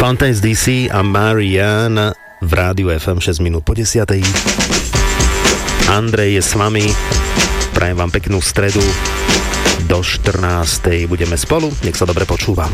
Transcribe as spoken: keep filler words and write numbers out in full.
Fontaines dé cé a Marianne v rádiu ef em šesť minút po desiatej. Andrej je s vami. Prajem vám peknú stredu. Do štrnástej budeme spolu. Nech sa dobre počúva.